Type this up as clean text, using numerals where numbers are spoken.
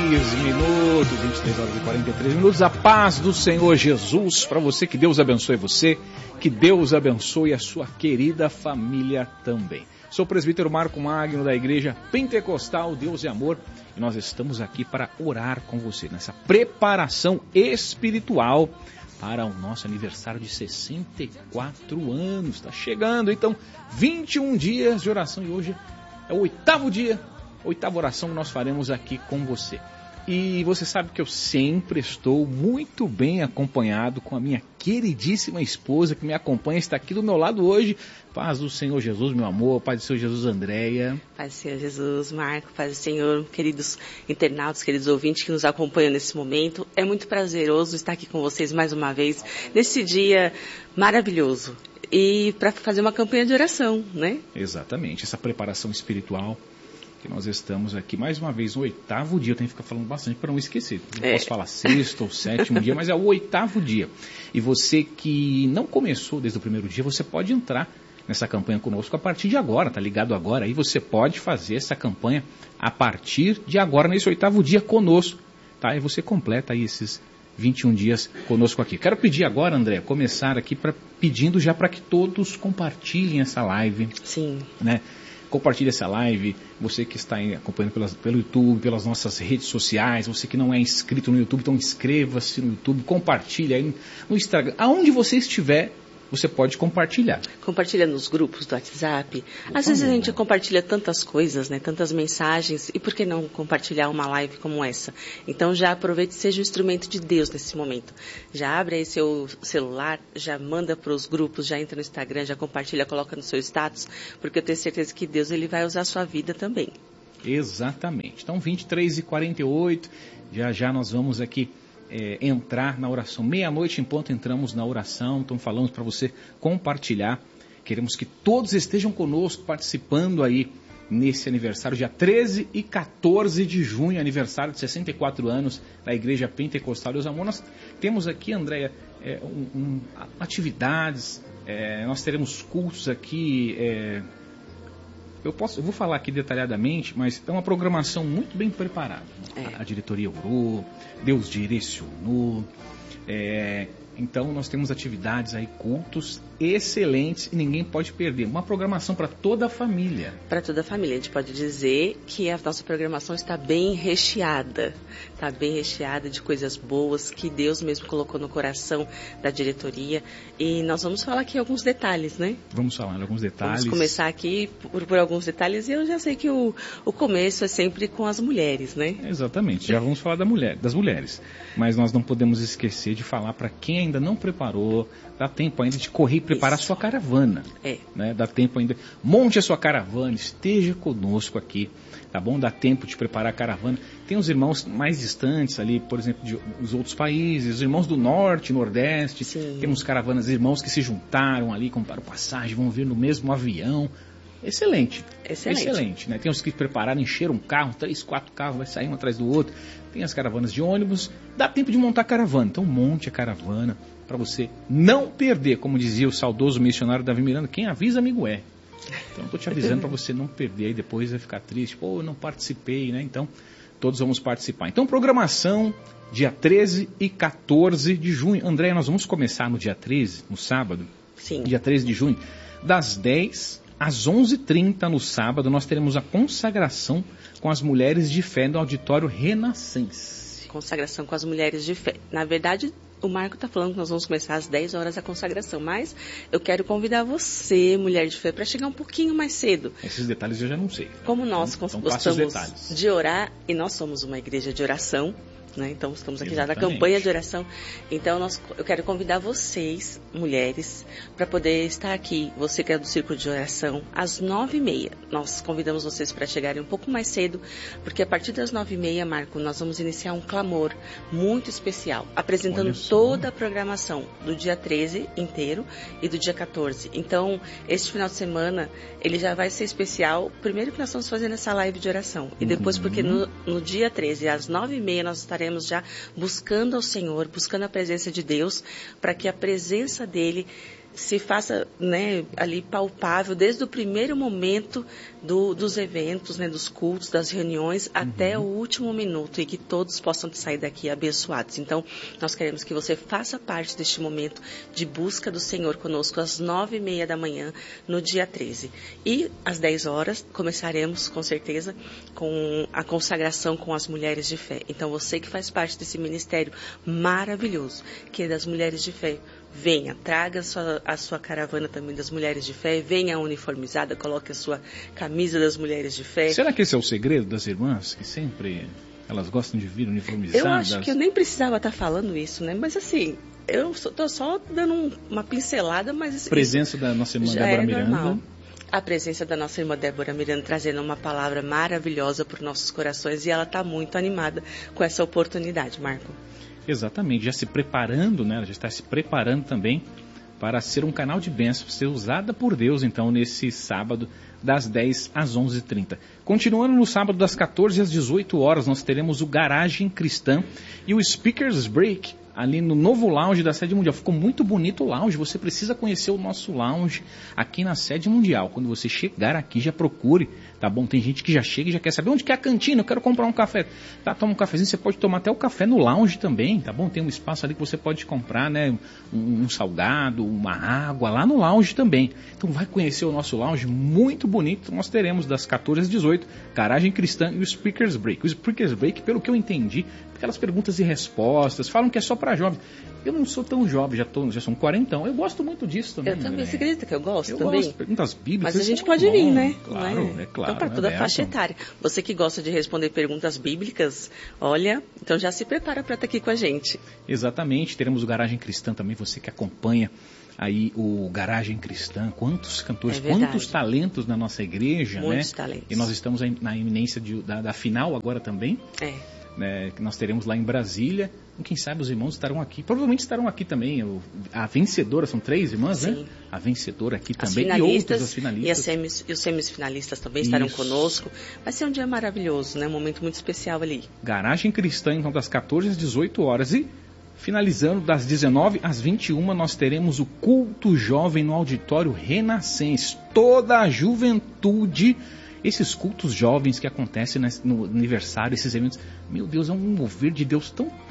minutos, 23 horas e 43 minutos. A paz do Senhor Jesus para você, que Deus abençoe você, que Deus abençoe a sua querida família também. Sou o presbítero Marco Magno da Igreja Pentecostal Deus e Amor e nós estamos aqui para orar com você nessa preparação espiritual para o nosso aniversário de 64 anos. Está chegando, então, 21 dias de oração e hoje é o 8º dia, 8ª oração que nós faremos aqui com você. E você sabe que eu sempre estou muito bem acompanhado com a minha queridíssima esposa que me acompanha, está aqui do meu lado hoje. Paz do Senhor Jesus, meu amor, paz do Senhor Jesus, Andréia. Paz do Senhor Jesus, Marco, paz do Senhor, queridos internautas, queridos ouvintes que nos acompanham nesse momento. É muito prazeroso estar aqui com vocês mais uma vez, nesse dia maravilhoso. E para fazer uma campanha de oração, né? Exatamente, essa preparação espiritual que nós estamos aqui, mais uma vez, no 8º dia, eu tenho que ficar falando bastante para não esquecer. Não posso falar 6º ou 7º dia, mas é o 8º dia. E você que não começou desde o primeiro dia, você pode entrar nessa campanha conosco a partir de agora, tá ligado agora? Aí você pode fazer essa campanha a partir de agora, nesse 8º dia conosco, tá? E você completa aí esses 21 dias conosco aqui. Quero pedir agora, André, começar aqui pedindo já para que todos compartilhem essa live. Sim. Né? Compartilhe essa live, você que está acompanhando pelo YouTube, pelas nossas redes sociais, você que não é inscrito no YouTube, então inscreva-se no YouTube, compartilhe aí no Instagram, aonde você estiver, você pode compartilhar. Compartilha nos grupos do WhatsApp. Às vezes a gente compartilha tantas coisas, né, tantas mensagens, e por que não compartilhar uma live como essa? Então já aproveite e seja um instrumento de Deus nesse momento. Já abre aí seu celular, já manda para os grupos, já entra no Instagram, já compartilha, coloca no seu status, porque eu tenho certeza que Deus ele vai usar a sua vida também. Exatamente. Então 23h48, já nós vamos aqui entrar na oração. Meia-noite em ponto entramos na oração, então falamos para você compartilhar. Queremos que todos estejam conosco participando aí nesse aniversário, dia 13 e 14 de junho, aniversário de 64 anos da Igreja Pentecostal Deus e Amor. Nós temos aqui, Andréia, atividades, nós teremos cultos aqui, eu vou falar aqui detalhadamente, mas é uma programação muito bem preparada. A diretoria orou, Deus direcionou. Então nós temos atividades aí, cultos excelentes e ninguém pode perder. Uma programação para toda a família. Para toda a família. A gente pode dizer que a nossa programação está bem recheada. Está bem recheada de coisas boas que Deus mesmo colocou no coração da diretoria. E nós vamos falar aqui alguns detalhes, né? Vamos falar alguns detalhes. Vamos começar aqui por alguns detalhes. E eu já sei que o começo é sempre com as mulheres, né? Exatamente. Já vamos falar das mulheres. Mas nós não podemos esquecer de falar para quem ainda não preparou, dá tempo ainda de correr e preparar a sua caravana. Né? Dá tempo ainda. Monte a sua caravana, esteja conosco aqui, tá bom? Dá tempo de preparar a caravana. Tem os irmãos mais distantes ali, por exemplo, dos outros países, os irmãos do Norte, Nordeste. Sim. Temos caravanas, irmãos que se juntaram ali, compraram passagem, vão vir no mesmo avião. Excelente. Né? Tem os que prepararam, encheram um carro, 3, 4 carros, vai sair um atrás do outro. Tem as caravanas de ônibus, dá tempo de montar a caravana. Então monte a caravana para você não perder, como dizia o saudoso missionário Davi Miranda, quem avisa amigo é. Então estou te avisando para você não perder, aí depois vai ficar triste, pô, eu não participei, né? Então todos vamos participar. Então programação dia 13 e 14 de junho. André, nós vamos começar no dia 13, no sábado. Sim. Dia 13 de junho, das 10 às 11h30 no sábado, nós teremos a consagração com as mulheres de fé no auditório Renascense. Consagração com as mulheres de fé. Na verdade, o Marco está falando que nós vamos começar às 10 horas a consagração, mas eu quero convidar você, mulher de fé, para chegar um pouquinho mais cedo. Esses detalhes eu já não sei. Como nós gostamos de orar, e nós somos uma igreja de oração, né? Então estamos aqui já na campanha de oração. Então eu quero convidar vocês, mulheres, para poder estar aqui, você que é do Círculo de Oração, às 9h30. Nós convidamos vocês para chegarem um pouco mais cedo, porque a partir das 9h30, Marco, nós vamos iniciar um clamor muito especial, apresentando toda a programação do dia 13 inteiro e do dia 14. Então, este final de semana, ele já vai ser especial. Primeiro que nós estamos fazendo essa live de oração, e depois porque no dia 13, às 9h30, nós estaremos já buscando ao Senhor, buscando a presença de Deus, para que a presença dele se faça, né, ali palpável desde o primeiro momento dos eventos, né, dos cultos, das reuniões, até o último minuto, e que todos possam sair daqui abençoados. Então, nós queremos que você faça parte deste momento de busca do Senhor conosco às 9h30 da manhã, no dia 13. E às 10 horas começaremos, com certeza, com a consagração com as mulheres de fé. Então, você que faz parte desse ministério maravilhoso, que é das mulheres de fé, venha, traga a sua caravana também das mulheres de fé, venha uniformizada, coloque a sua camisa das mulheres de fé. Será que esse é o segredo das irmãs, que sempre elas gostam de vir uniformizadas? Eu acho que eu nem precisava estar falando isso, né? Mas assim, eu estou só dando uma pincelada, mas... Presença da nossa irmã Débora Miranda. Normal. A presença da nossa irmã Débora Miranda trazendo uma palavra maravilhosa para os nossos corações, e ela está muito animada com essa oportunidade, Marco. Exatamente, já se preparando, né? Ela já está se preparando também para ser um canal de bênção, ser usada por Deus, então, nesse sábado, das 10 às 11h30. Continuando no sábado, das 14 às 18 horas, nós teremos o Garagem Cristã e o Speakers Break, ali no novo lounge da Sede Mundial. Ficou muito bonito o lounge, você precisa conhecer o nosso lounge aqui na Sede Mundial. Quando você chegar aqui, já procure, tá bom? Tem gente que já chega e já quer saber onde que é a cantina, eu quero comprar um café. Tá, toma um cafezinho, você pode tomar até o café no lounge também, tá bom? Tem um espaço ali que você pode comprar, né? Um salgado, uma água lá no lounge também. Então vai conhecer o nosso lounge, muito bonito. Nós teremos das 14 às 18, Garagem Cristã e o Speakers Break. O Speakers Break, pelo que eu entendi, aquelas perguntas e respostas, falam que é só para jovens. Eu não sou tão jovem, já sou um quarentão. Eu gosto muito disso também. Eu também, você acredita que eu gosto também? Eu gosto de perguntas bíblicas. Mas a gente pode vir, né? Claro, é claro. Então, para toda a faixa etária. Você que gosta de responder perguntas bíblicas, olha, então já se prepara para estar aqui com a gente. Exatamente, teremos o Garagem Cristã também, você que acompanha aí o Garagem Cristã, quantos cantores, quantos talentos na nossa igreja, muitos né? Talentos. E nós estamos na iminência da final agora também. Né, que nós teremos lá em Brasília. Quem sabe os irmãos estarão aqui. Provavelmente estarão aqui também. A vencedora, são 3 irmãs, sim, né? A vencedora aqui também. E outras, as finalistas. E os semifinalistas também estarão conosco. Vai ser um dia maravilhoso, né? Um momento muito especial ali. Garagem Cristã, então, das 14 às 18 horas. E finalizando, das 19 às 21, nós teremos o culto jovem no auditório Renascença. Toda a juventude, esses cultos jovens que acontecem no aniversário, esses eventos, meu Deus, é um mover de Deus tão